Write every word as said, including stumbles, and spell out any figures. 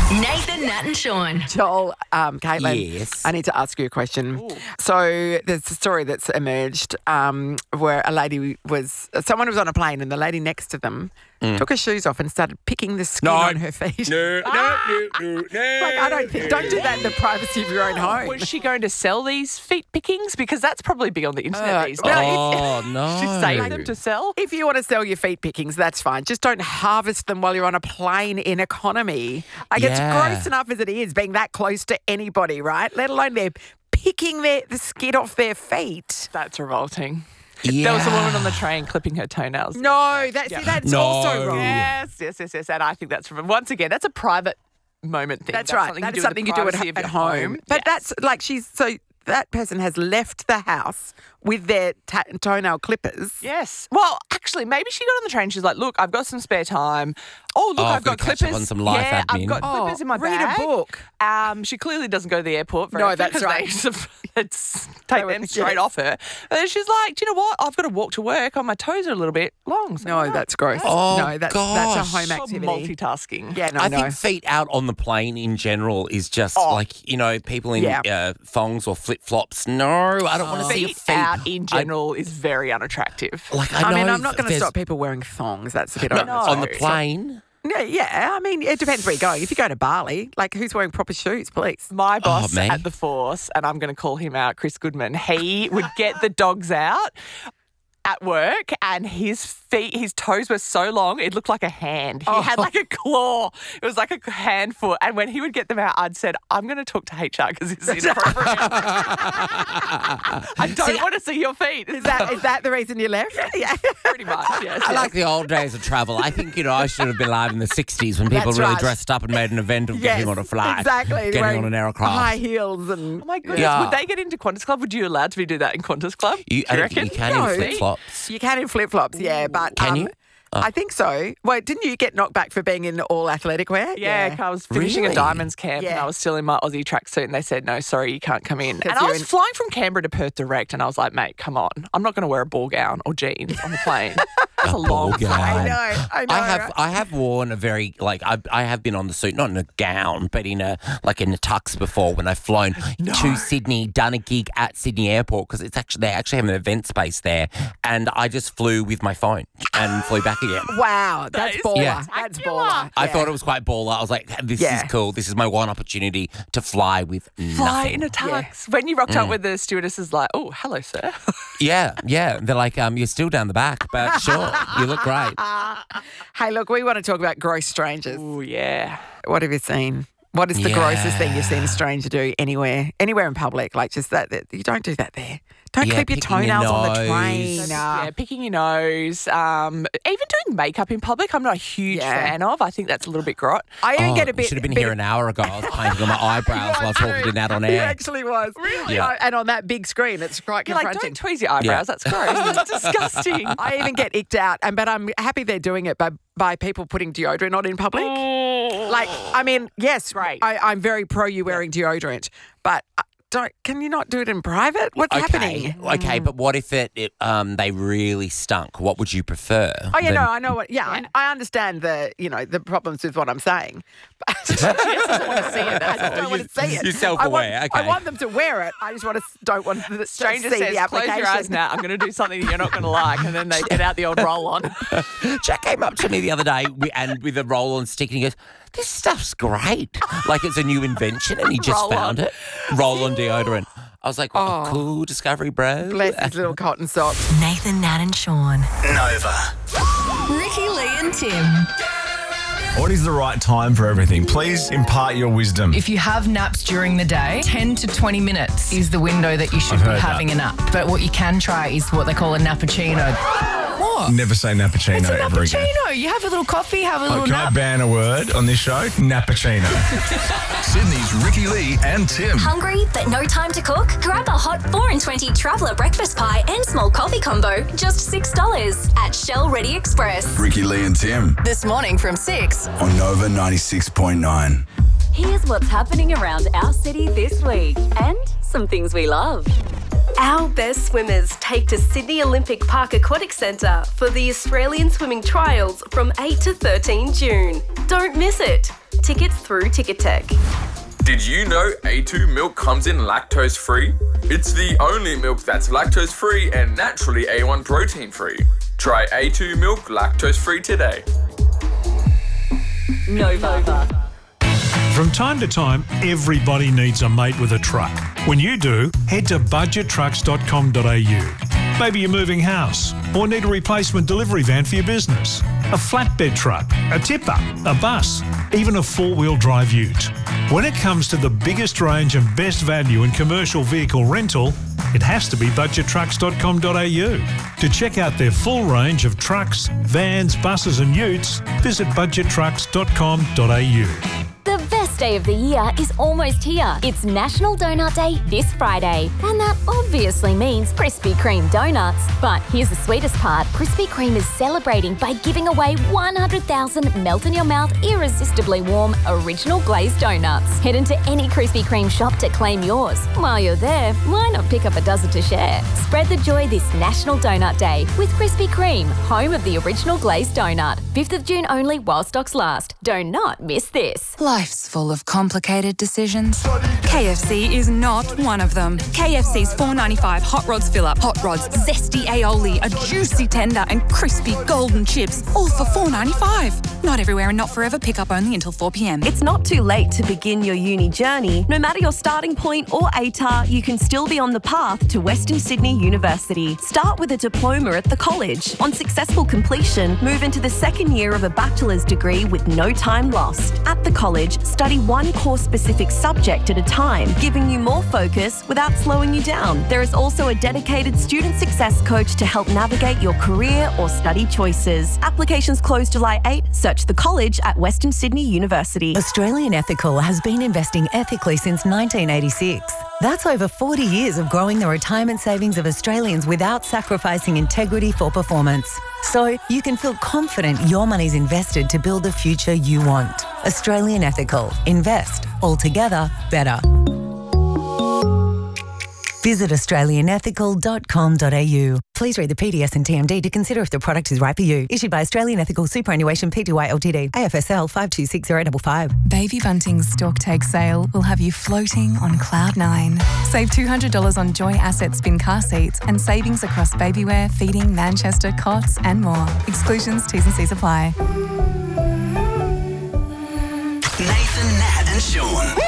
Nathan, Nat and Sean. Joel, um, Caitlin, Yes. I need to ask you a question. Ooh. So there's a story that's emerged um, where a lady was, someone was on a plane and the lady next to them mm. took her shoes off and started picking the skin no. on her feet. No, no, no, no, no. Like, I don't think, don't do that in the privacy of your own home. Was she going to sell these feet pickings? Because that's probably big on the internet Uh, these days. Oh, no. She's saving them to sell? If you want to sell your feet pickings, that's fine. Just don't harvest them while you're on a plane in economy. Like, Yeah. it's gross enough as it is being that close to anybody, right? Let alone they're picking their, the skin off their feet. That's revolting. Yeah. There was a woman on the train clipping her toenails. No, that's, Yeah. see, that's No. also wrong. Yes, yes, yes, yes. And I think that's, once again, that's a private moment thing. That's, right. That is something you do at, privacy of at your home. But Yes. that's like she's, so that person has left the house with their ta- toenail clippers. Yes. Well, actually, maybe she got on the train. She's like, look, I've got some spare time. Oh, look, Oh, I've I've got gotta catch clippers. up on some life yeah, admin. I've got Oh, clippers in my read bag. a book. Um, she clearly doesn't go to the airport very No, often that's 'cause right. They just take were- them straight yes. off her. And then she's like, do you know what? I've got to walk to work. Oh, my toes are a little bit long. So No, that's gross. Oh, no, that's, that's gosh. a home Stop activity. multitasking. Yeah, no, I no. think feet out on the plane in general is just Oh. like, you know, people in Yeah. uh, thongs or flip-flops. No, I don't want to see your Feet feet. out in general is very unattractive. Like, I, I mean, know I'm not going to there's- stop people wearing thongs. That's a bit No, over the on the top. plane. Yeah, yeah. I mean, it depends where you're going. If you go to Bali, like, who's wearing proper shoes, please? My boss me? at the Force, and I'm going to call him out, Chris Goodman, he would get the dogs out at work and his feet, his toes were so long, it looked like a hand. He Oh. had like a claw. It was like a hand foot. And when he would get them out, I'd said, I'm going to talk to H R because this is inappropriate. I don't want to see your feet. Is that is that the reason you left? Yeah. pretty much, yes. I yes. like the old days of travel. I think, you know, I should have been alive in the sixties when people That's really right. dressed up and made an event of Yes, getting on a flight. exactly. Getting Wearing on an aircraft. high heels and Oh my goodness. Yeah. Would they get into Qantas Club? Would you allowed to be do that in Qantas Club? You, Do I you don't think reckon? you can No. in flip-flops. you can in flip flops, yeah. But Can um, you? Oh. I think so. Well, didn't you get knocked back for being in all athletic wear? Yeah, I was finishing Really? a Diamonds camp and Yeah. I was still in my Aussie tracksuit and they said, no, sorry, you can't come in. 'Cause And I you're was in- flying from Canberra to Perth direct and I was like, mate, come on. I'm not going to wear a ball gown or jeans on the plane. That's a, long ball gown. flight. I know. I know. I have right? I have worn a very like I I have been on the suit, not in a gown, but in a like in a tux before when I've flown to Sydney, done a gig at Sydney Airport because it's actually they actually have an event space there, and I just flew with my phone and flew back again. Wow, that's is baller. Yeah. That's spectacular. baller. I Yeah. thought it was quite baller. I was like, this Yeah. is cool. This is my one opportunity to fly with Fly nothing. in a tux. When you rocked up with the stewardess, like, oh, hello, sir. Yeah, yeah. They're like, um, you're still down the back, but sure, you look great. Hey, look, we want to talk about gross strangers. Oh, yeah. What have you seen? What is the Yeah. grossest thing you've seen a stranger do anywhere, anywhere in public? Like just that, that you don't do that there. Don't Yeah, clip your picking your toenails on the nose. train. That's- Nah. Yeah, picking your nose. Um, even doing makeup in public, I'm not a huge Yeah. fan of. I think that's a little bit grot. I even Oh, get a you bit. should have been bit here an hour ago. I was painting on my eyebrows while talking to Nat on He air. actually was. Really? Yeah. And on that big screen, it's quite You're like, confronting. don't tweeze your eyebrows. That's gross. That's disgusting. I even get icked out, and but I'm happy they're doing it by by people putting deodorant on in public. Like, I mean, yes, Right. I, I'm very pro you wearing deodorant, but uh, don't. Can you not do it in private? What's Okay, happening? okay, but what if it, it um they really stunk? What would you prefer? Oh, yeah, Then- no, I know what. Yeah, I, I understand the you know the problems with what I'm saying. But She just doesn't want to see it. I That's just don't all. want to see it. You're self-aware, I want, I okay. want them to wear it. I just want to don't want the Stranger to see says, the close application. your eyes now. I'm going to do something that you're not going to like. And then they get out the old roll-on. Jack came up to me the other day wi- and with a roll-on stick, and he goes, "This stuff's great, like it's a new invention," and he just Roll-on. found it. Roll-on deodorant. I was like, "What a Oh. cool discovery, bro." Bless his little cotton socks. Nathan, Nat and Sean. Nova. Ricky, Lee and Tim. What is the right time for everything? Please impart your wisdom. If you have naps during the day, ten to twenty minutes is the window that you should I've be heard having that. a nap. But what you can try is what they call a nappuccino. What? Never say nappuccino It's a ever again. nappuccino. You have a little coffee, have a Oh, little can I nap. ban a word on this show? Nappuccino. Sydney's Ricky Lee and Tim. Hungry but no time to cook? Grab a hot four and twenty traveller breakfast pie and small coffee combo, just six dollars at Shell Ready Express. Ricky Lee and Tim This morning from six. on Nova ninety-six point nine. Here's what's happening around our city this week and some things we love. Our best swimmers take to Sydney Olympic Park Aquatic Centre for the Australian Swimming Trials from eight to thirteen June. Don't miss it. tickets through Ticketek. Did you know A two milk comes in lactose-free? It's the only milk that's lactose-free and naturally A one protein-free. Try A two milk lactose-free today. Nova. From time to time, everybody needs a mate with a truck. When you do, head to budget trucks dot com dot a u. Maybe you're moving house or need a replacement delivery van for your business, a flatbed truck, a tipper, a bus, even a four-wheel drive ute. When it comes to the biggest range and best value in commercial vehicle rental, it has to be budget trucks dot com dot a u. To check out their full range of trucks, vans, buses and utes, visit budget trucks dot com dot a u. The best day of the year is almost here. It's National Donut Day this Friday. And that obviously means Krispy Kreme donuts. But here's the sweetest part. Krispy Kreme is celebrating by giving away one hundred thousand melt-in-your-mouth, irresistibly warm, original glazed donuts. Head into any Krispy Kreme shop to claim yours. While you're there, why not pick up a dozen to share? Spread the joy this National Donut Day with Krispy Kreme, home of the original glazed donut. fifth of June only while stocks last. Do not miss this. Life's full of complicated decisions. K F C is not one of them. K F C's four ninety-five Hot Rods Fill Up, Hot Rods, zesty aioli, a juicy tender and crispy golden chips, all for four ninety-five. Not everywhere and not forever. Pick up only until four p.m. It's not too late to begin your uni journey. No matter your starting point or A T A R, you can still be on the path to Western Sydney University. Start with a diploma at the college. On successful completion, move into the second year of a bachelor's degree with no time lost. At the college, study one course-specific subject at a time, giving you more focus without slowing you down. There is also a dedicated student success coach to help navigate your career or study choices. Applications close July eighth. Search the college at Western Sydney University. Australian Ethical has been investing ethically since nineteen eighty-six. That's over forty years of growing the retirement savings of Australians without sacrificing integrity for performance. So you can feel confident your money's invested to build the future you want. Australian Ethical. Invest. Altogether better. Visit australian ethical dot com dot a u. Please read the P D S and T M D to consider if the product is right for you. Issued by Australian Ethical Superannuation Pty Ltd. A F S L five two six zero five five. Baby Bunting's stock take sale will have you floating on cloud nine. Save two hundred dollars on Joy Asset Spin car seats and savings across babywear, feeding, Manchester, cots and more. Exclusions, T's and C's apply. Nathan, Nat and Sean.